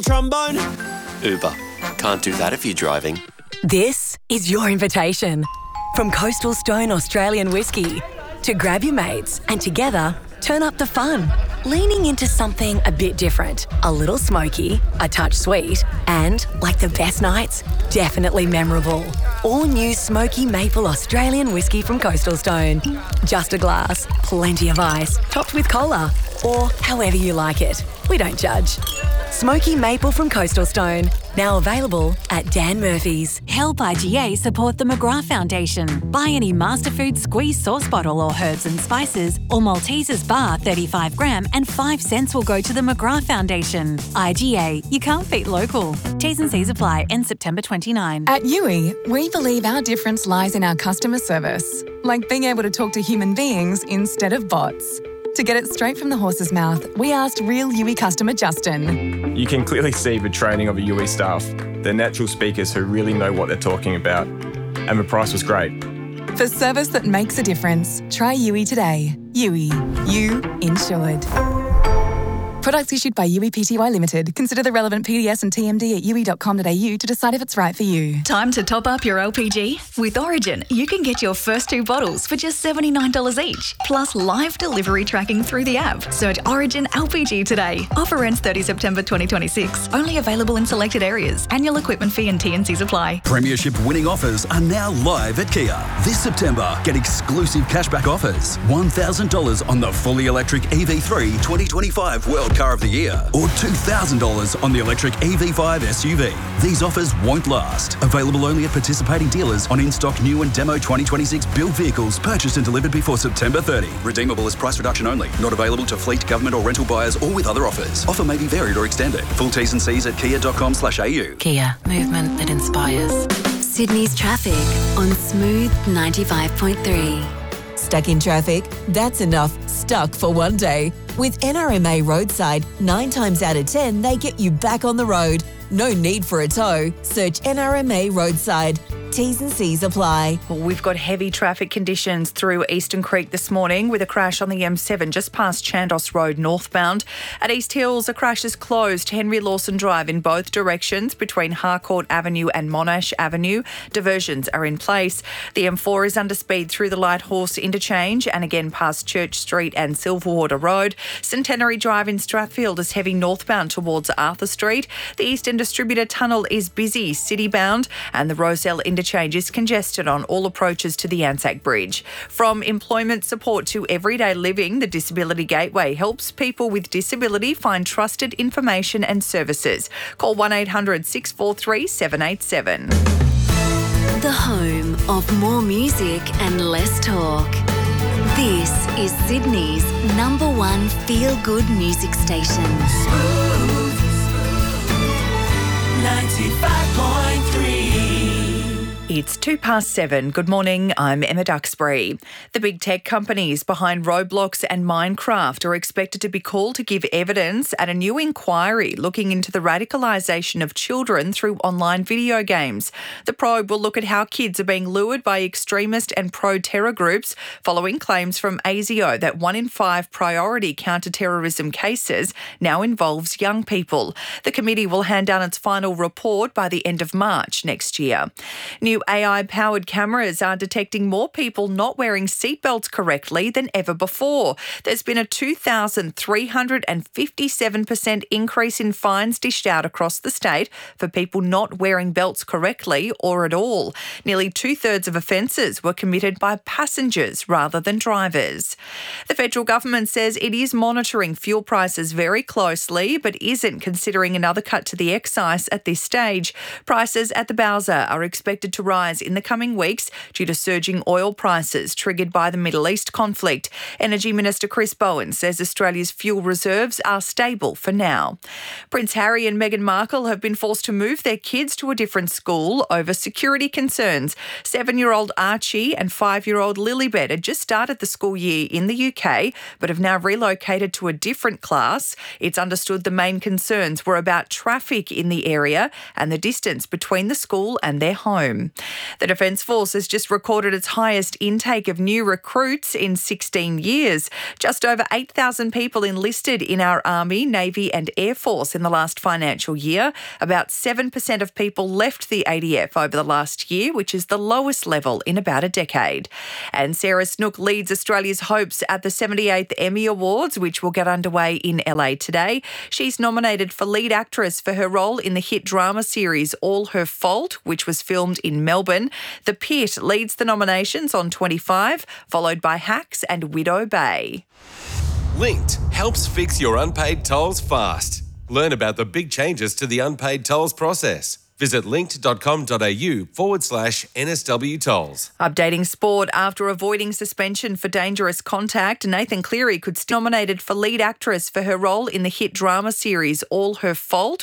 trombone? Uber. Can't do that if you're driving. This is your invitation. From Coastal Stone Australian Whiskey to grab your mates and together turn up the fun. Leaning into something a bit different, a little smoky, a touch sweet, and, like the best nights, definitely memorable. All new Smoky Maple Australian Whiskey from Coastal Stone. Just a glass, plenty of ice, topped with cola, or however you like it. We don't judge. Smoky Maple from Coastal Stone, now available at Dan Murphy's. Help IGA support the McGrath Foundation. Buy any Masterfood squeeze sauce bottle or herbs and spices or Maltesers bar 35 gram and 5 cents will go to the McGrath Foundation. IGA, you can't beat local. T's and C's apply. End September 29. At Yui, we believe our difference lies in our customer service, like being able to talk to human beings instead of bots. To get it straight from the horse's mouth, we asked real Yui customer Justin. You can clearly see the training of the Yui staff. They're natural speakers who really know what they're talking about. And the price was great. For service that makes a difference, try Yui today. Yui, you insured. Products issued by Yui Pty Limited. Consider the relevant PDS and TMD at yui.com.au to decide if it's right for you. Time to top up your LPG? With Origin, you can get your first 2 bottles for just $79 each, plus live delivery tracking through the app. Search Origin LPG today. Offer ends 30 September 2026. Only available in selected areas. Annual equipment fee and T&Cs apply. Premiership winning offers are now live at Kia. This September, get exclusive cashback offers. $1,000 on the fully electric EV3 2025 World Car of the Year, or $2,000 on the electric EV5 SUV. These offers won't last. Available only at participating dealers on in-stock new and demo 2026 build vehicles purchased and delivered before September 30. Redeemable as price reduction only. Not available to fleet, government or rental buyers or with other offers. Offer may be varied or extended. Full T's and C's at kia.com/au. Kia, movement that inspires. Sydney's traffic on Smooth 95.3. Stuck in traffic? That's enough stuck for one day. With NRMA Roadside, 9 times out of 10, they get you back on the road. No need for a tow. Search NRMA Roadside. T's and C's apply. Well, we've got heavy traffic conditions through Eastern Creek this morning with a crash on the M7 just past Chandos Road northbound. At East Hills, a crash has closed Henry Lawson Drive in both directions between Harcourt Avenue and Monash Avenue. Diversions are in place. The M4 is under speed through the Light Horse interchange and again past Church Street and Silverwater Road. Centenary Drive in Strathfield is heavy northbound towards Arthur Street. The Eastern Distributor Tunnel is busy city-bound and the Rozelle interchange is congested on all approaches to the Anzac Bridge. From employment support to everyday living, the Disability Gateway helps people with disability find trusted information and services. Call 1800 643 787. The home of more music and less talk. This is Sydney's #1 feel-good music station. Smooth 95.3. It's 7:02. Good morning, I'm Emma Duxbury. The big tech companies behind Roblox and Minecraft are expected to be called to give evidence at a new inquiry looking into the radicalisation of children through online video games. The probe will look at how kids are being lured by extremist and pro-terror groups following claims from ASIO that 1 in 5 priority counter-terrorism cases now involves young people. The committee will hand down its final report by the end of March next year. New AI-powered cameras are detecting more people not wearing seatbelts correctly than ever before. There's been a 2,357% increase in fines dished out across the state for people not wearing belts correctly or at all. Nearly 2/3 of offences were committed by passengers rather than drivers. The federal government says it is monitoring fuel prices very closely but isn't considering another cut to the excise at this stage. Prices at the Bowser are expected to rise in the coming weeks due to surging oil prices triggered by the Middle East conflict. Energy Minister Chris Bowen says Australia's fuel reserves are stable for now. Prince Harry and Meghan Markle have been forced to move their kids to a different school over security concerns. 7-year-old Archie and 5-year-old Lilibet had just started the school year in the UK but have now relocated to a different class. It's understood the main concerns were about traffic in the area and the distance between the school and their home. The Defence Force has just recorded its highest intake of new recruits in 16 years. Just over 8,000 people enlisted in our Army, Navy and Air Force in the last financial year. About 7% of people left the ADF over the last year, which is the lowest level in about a decade. And Sarah Snook leads Australia's hopes at the 78th Emmy Awards, which will get underway in LA today. She's nominated for lead actress for her role in the hit drama series All Her Fault, which was filmed in Melbourne. The Pit leads the nominations on 25, followed by Hacks and Widow Bay. Linked helps fix your unpaid tolls fast. Learn about the big changes to the unpaid tolls process. Visit linked.com.au/NSW tolls. Updating sport, after avoiding suspension for dangerous contact, Nathan Cleary could be nominated for lead actress for her role in the hit drama series All Her Fault,